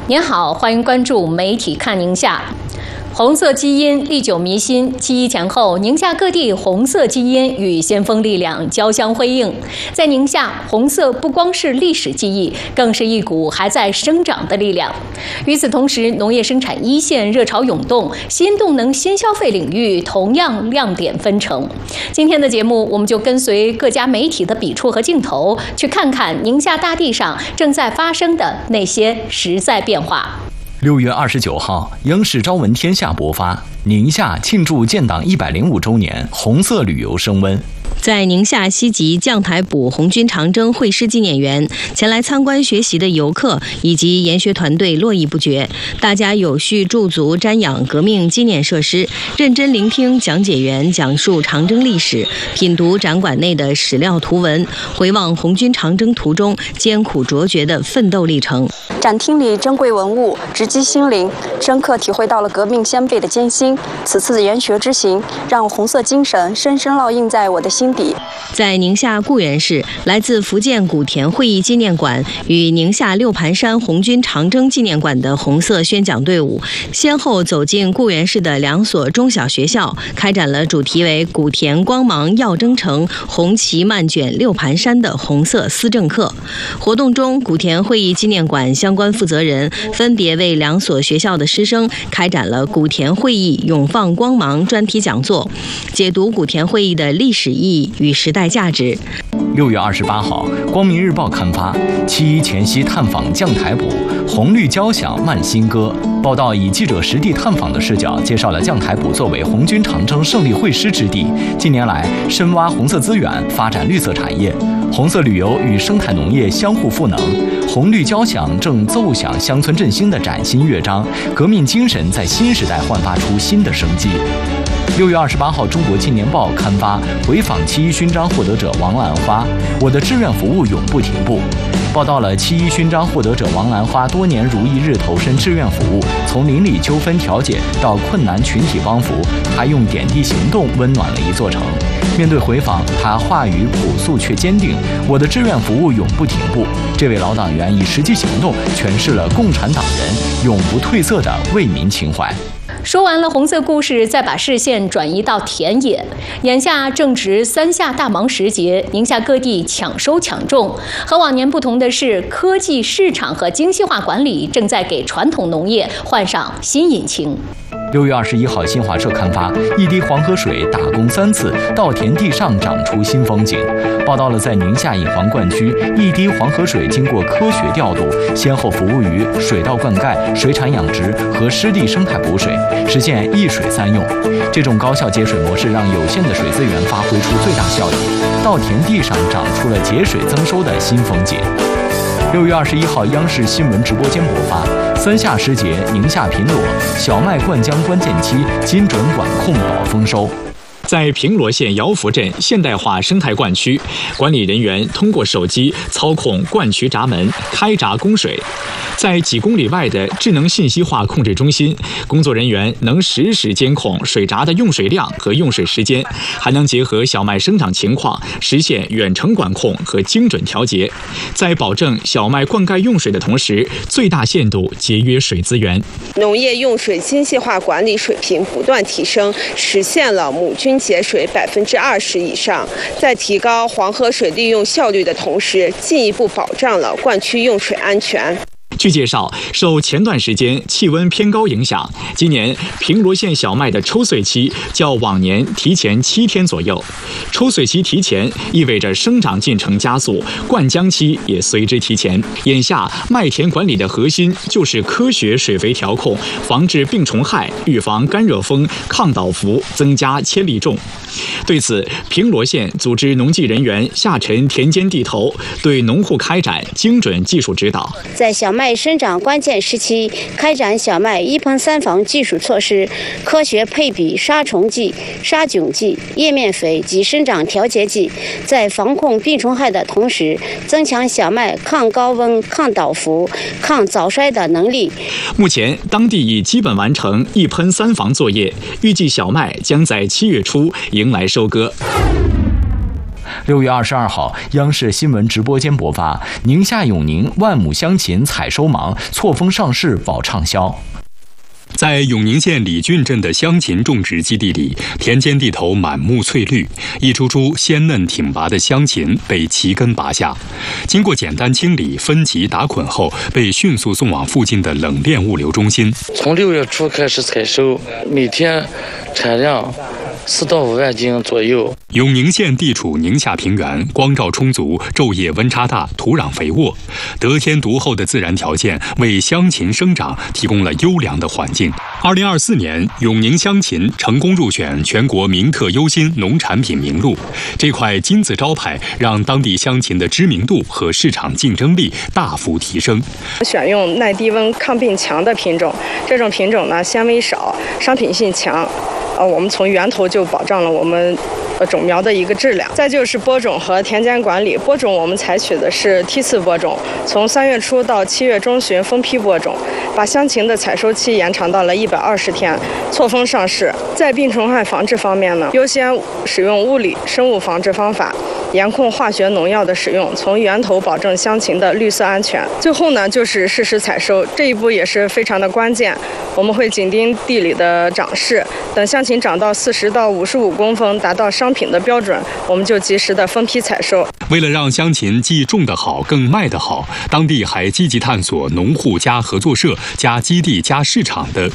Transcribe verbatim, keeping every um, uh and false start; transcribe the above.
您好，欢迎关注媒体看宁夏。红色基因历久弥新，七一前后，宁夏各地红色基因与先锋力量交相辉映。在宁夏，红色不光是历史记忆，更是一股还在生长的力量。与此同时，农业生产一线热潮涌动，新动能新消费领域同样亮点纷呈。今天的节目，我们就跟随各家媒体的笔触和镜头，去看看宁夏大地上正在发生的那些实在变化。 六月二十九号，央视《朝闻天下》播发，宁夏庆祝建党一百零五周年，红色旅游升温。 在宁夏西集将台堡红军长征会师纪念园，前来参观学习的游客以及研学团队络绎不绝，大家有序驻足瞻仰革命纪念设施，认真聆听讲解员讲述长征历史，品读展馆内的史料图文，回望红军长征途中艰苦卓绝的奋斗历程。 展厅里珍贵文物直击心灵，深刻体会到了革命先辈的艰辛。此次的研学之行，让红色精神深深烙印在我的心底。 在宁夏固原市，来自福建古田会议纪念馆与宁夏六盘山红军长征纪念馆的红色宣讲队伍，先后走进固原市的两所中小学校，开展了主题为古田光芒耀征程，红旗漫卷六盘山的红色思政课。活动中，古田会议纪念馆相关负责人分别为两所学校的师生开展了古田会议永放光芒专题讲座，解读古田会议的历史意义与时代价值。 六月二十八号，《光明日报》刊发七一前夕探访将台堡，红绿交响慢新歌。报道以记者实地探访的视角，介绍了将台堡作为红军长征胜利会师之地，近年来深挖红色资源，发展绿色产业，红色旅游与生态农业相互赋能。红绿交响正奏响乡村振兴的崭新乐章，革命精神在新时代焕发出新的生机。六月二十八号，《中国青年报》刊发回访七一勋章获得者王兰花，我的志愿服务永不停步。报道了七一勋章获得者王兰花多年如一日投身志愿服务，从邻里纠纷调解到困难群体帮扶，她用点滴行动温暖了一座城。面对回访，她话语朴素却坚定，我的志愿服务永不停步。这位老党员以实际行动诠释了共产党人永不褪色的为民情怀。 说完了红色故事，再把视线转移到田野。眼下正值三夏大忙时节，宁夏各地抢收抢种。和往年不同的是，科技市场和精细化管理正在给传统农业换上新引擎。 六月二十一号，新华社刊发一滴黄河水打工三次，稻田地上长出新风景。报道了在宁夏引黄灌区，一滴黄河水经过科学调度，先后服务于水稻灌溉、水产养殖和湿地生态补水，实现一水三用。这种高效节水模式让有限的水资源发挥出最大效益，稻田地上长出了节水增收的新风景。六月二十一号，央视新闻直播间播发三夏时节，宁夏平罗小麦灌浆关键期，精准管控保丰收。 在平罗县瑶福镇现代化生态灌区，管理人员通过手机操控灌渠闸门，开闸供水。在几公里外的智能信息化控制中心，工作人员能实时监控水闸的用水量和用水时间，还能结合小麦生长情况，实现远程管控和精准调节，在保证小麦灌溉用水的同时，最大限度节约水资源。 农业用水精细化管理水平不断提升，实现了亩均节水百分之二十以上，在提高黄河水利用效率的同时，进一步保障了灌区用水安全。 据介绍，受前段时间气温偏高影响，今年平罗县小麦的抽穗期较往年提前七天左右。抽穗期提前意味着生长进程加速，灌浆期也随之提前。眼下麦田管理的核心就是科学水肥调控，防治病虫害，预防干热风，抗倒伏，增加千粒重。对此，平罗县组织农技人员下沉田间地头，对农户开展精准技术指导。 在小麦生长关键时期，开展小麦一喷三防技术措施，科学配比杀虫剂、杀菌剂、叶面肥及生长调节剂，在防控病虫害的同时，增强小麦抗高温、抗倒伏、抗早衰的能力。 目前，当地已基本完成一喷三防作业，预计小麦将在七月初迎来收割。 六月二十二号，央视新闻直播间播发，宁夏永宁万亩香芹采收忙，错峰上市保畅销。 在永宁县李郡镇的香芹种植基地里，田间地头满目翠绿，一株株鲜嫩挺拔的香芹被齐根拔下，经过简单清理、分级打捆后，被迅速送往附近的冷链物流中心。 从六月初开始采收，每天产量四到五万斤左右。 永宁县地处宁夏平原，光照充足，昼夜温差大，土壤肥沃，得天独厚的自然条件为香芹生长提供了优良的环境。二零二四年，永宁香芹成功入选全国名特优新农产品名录，这块金字招牌让当地香芹的知名度和市场竞争力大幅提升。 选用耐低温、抗病强的品种，这种品种呢纤维少，商品性强。呃，我们从源头就保障了我们呃种苗的一个质量。再就是播种和田间管理，播种我们采取的是梯次播种，从三月初到七月中旬分批播种，把香芹的采收期延长到了一百二十天，错峰上市。在病虫害防治方面呢，优先使用物理生物防治方法，严控化学农药的使用，从源头保证香芹的绿色安全。最后呢，就是适时采收，这一步也是非常的关键。我们会紧盯地里的长势，等香芹长到四十到五十五公分，达到商品的标准，我们就及时的分批采收。 为了让香芹既种得好，更卖得好，当地还积极探索农户加合作社加基地加市场的